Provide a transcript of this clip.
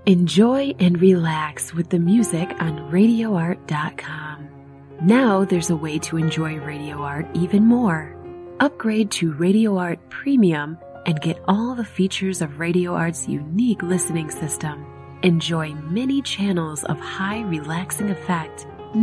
Enjoy and relax with the music on RadioArt.com. Now there's a way to enjoy Radio Art even more. Upgrade to Radio Art Premium and get all the features of Radio Art's unique listening system. Enjoy many channels of high relaxing effect